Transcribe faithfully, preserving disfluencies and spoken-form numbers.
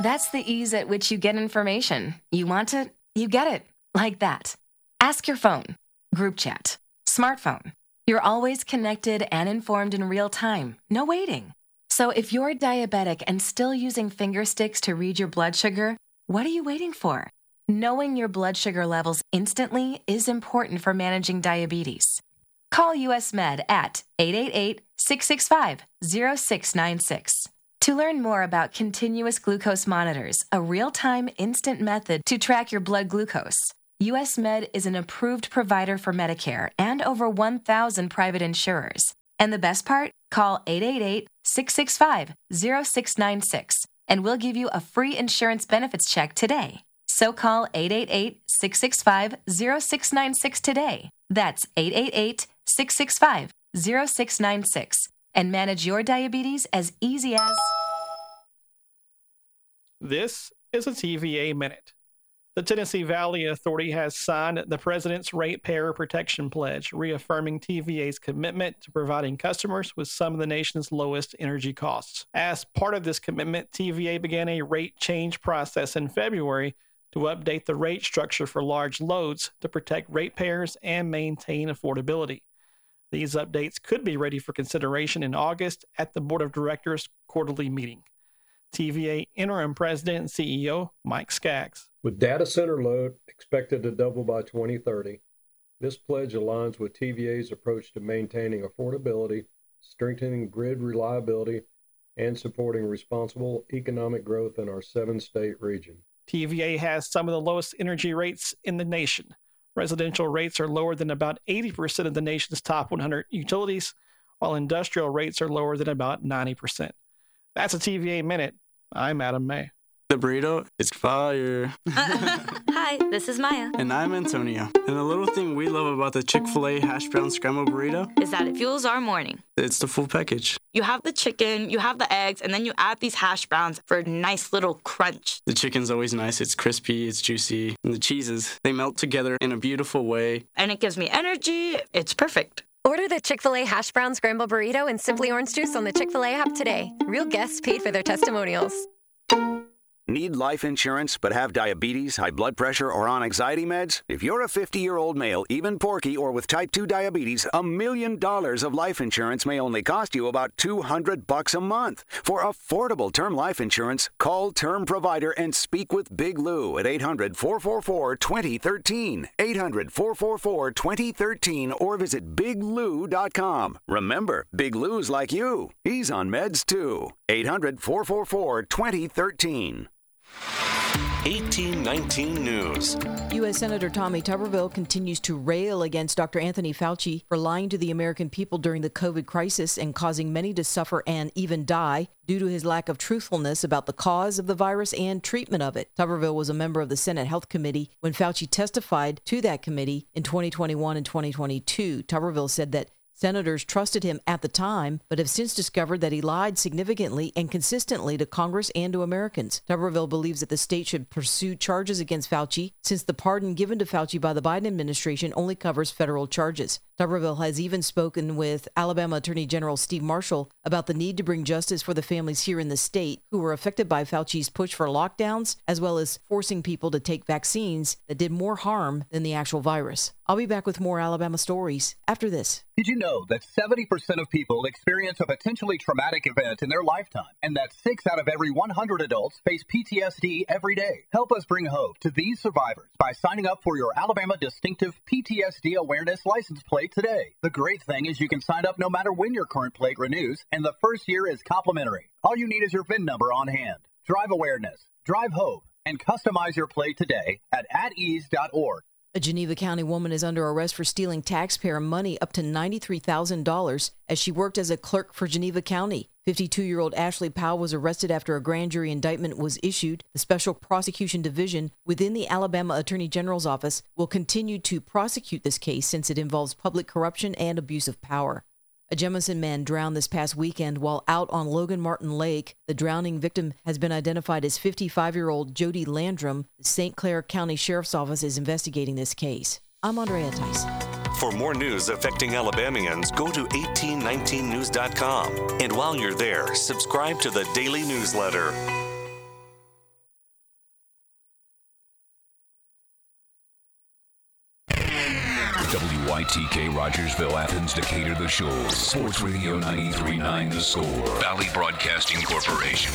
That's the ease at which you get information. You want it, you get it. Like that. Ask your phone. Group chat. Smartphone. You're always connected and informed in real time. No waiting. So if you're diabetic and still using finger sticks to read your blood sugar, what are you waiting for? Knowing your blood sugar levels instantly is important for managing diabetes. Call U S Med at eight eight eight, six six five, zero six nine six. To learn more about continuous glucose monitors, a real-time instant method to track your blood glucose, U S Med is an approved provider for Medicare and over one thousand private insurers. And the best part? Call eight eight eight, six six five, zero six nine six and we'll give you a free insurance benefits check today. So call eight eight eight, six six five, zero six nine six today. That's eight eight eight, six six five, zero six nine six and manage your diabetes as easy as... This is a T V A Minute. The Tennessee Valley Authority has signed the President's Ratepayer Protection Pledge, reaffirming T V A's commitment to providing customers with some of the nation's lowest energy costs. As part of this commitment, T V A began a rate change process in February to update the rate structure for large loads to protect ratepayers and maintain affordability. These updates could be ready for consideration in August at the Board of Directors quarterly meeting. T V A Interim President and C E O Mike Skaggs. With data center load expected to double by twenty thirty, this pledge aligns with T V A's approach to maintaining affordability, strengthening grid reliability, and supporting responsible economic growth in our seven-state region. T V A has some of the lowest energy rates in the nation. Residential rates are lower than about eighty percent of the nation's top one hundred utilities, while industrial rates are lower than about ninety percent. That's a T V A Minute. I'm Adam May. The burrito is fire. Hi, this is Maya. And I'm Antonio. And the little thing we love about the Chick-fil-A hash brown scrambled burrito is that it fuels our morning. It's the full package. You have the chicken, you have the eggs, and then you add these hash browns for a nice little crunch. The chicken's always nice. It's crispy, it's juicy. And the cheeses, they melt together in a beautiful way. And it gives me energy. It's perfect. Order the Chick-fil-A hash brown scrambled burrito and Simply Orange Juice on the Chick-fil-A app today. Real guests paid for their testimonials. Need life insurance but have diabetes, high blood pressure, or on anxiety meds? If you're a fifty-year-old male, even porky, or with type two diabetes, a million dollars of life insurance may only cost you about two hundred bucks a month. For affordable term life insurance, call Term Provider and speak with Big Lou at eight hundred, four four four, two zero one three, eight hundred, four four four, two zero one three, or visit big lou dot com. Remember, Big Lou's like you. He's on meds too. eight hundred, four four four, two zero one three. eighteen nineteen News. U S Senator Tommy Tuberville continues to rail against Doctor Anthony Fauci for lying to the American people during the COVID crisis and causing many to suffer and even die due to his lack of truthfulness about the cause of the virus and treatment of it. Tuberville was a member of the Senate Health Committee when Fauci testified to that committee in twenty twenty-one and twenty twenty-two. Tuberville said that senators trusted him at the time, but have since discovered that he lied significantly and consistently to Congress and to Americans. Tuberville believes that the state should pursue charges against Fauci, since the pardon given to Fauci by the Biden administration only covers federal charges. Tuberville has even spoken with Alabama Attorney General Steve Marshall about the need to bring justice for the families here in the state who were affected by Fauci's push for lockdowns, as well as forcing people to take vaccines that did more harm than the actual virus. I'll be back with more Alabama stories after this. Did you know that seventy percent of people experience a potentially traumatic event in their lifetime, and that six out of every one hundred adults face P T S D every day? Help us bring hope to these survivors by signing up for your Alabama Distinctive P T S D Awareness License Plate today. The great thing is you can sign up no matter when your current plate renews, and the first year is complimentary. All you need is your V I N number on hand. Drive awareness, drive hope, and customize your plate today at at ease dot org. A Geneva County woman is under arrest for stealing taxpayer money up to ninety-three thousand dollars as she worked as a clerk for Geneva County. fifty-two-year-old Ashley Powell was arrested after a grand jury indictment was issued. The Special Prosecution Division within the Alabama Attorney General's office will continue to prosecute this case since it involves public corruption and abuse of power. A Jemison man drowned this past weekend while out on Logan Martin Lake. The drowning victim has been identified as fifty-five-year-old Jody Landrum. The Saint Clair County Sheriff's Office is investigating this case. I'm Andrea Tice. For more news affecting Alabamians, go to eighteen nineteen news dot com. And while you're there, subscribe to the daily newsletter. W Y T K Rogersville, Athens, Decatur, The Shoals. Sports Radio ninety-three point nine The Score. Valley Broadcasting Corporation.